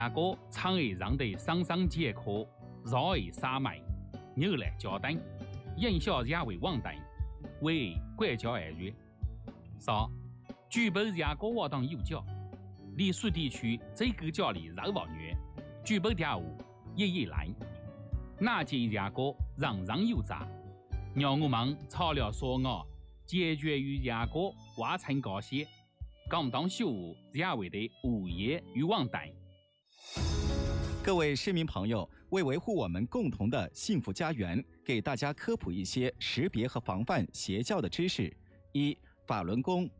哥常而让得上上节课，绕而撒麦，牛来交代，言小也为王代，为管教而曰：说，举报牙哥活动有教，离属地区这个家里绕往远，举报调务也来，哪见牙哥让有诈，让我们草料说我解决与牙哥挖成高些，刚当修务也为的物业与王代。 各位市民朋友，为维护我们共同的幸福家园，给大家科普一些识别和防范邪教的知识。一、法轮功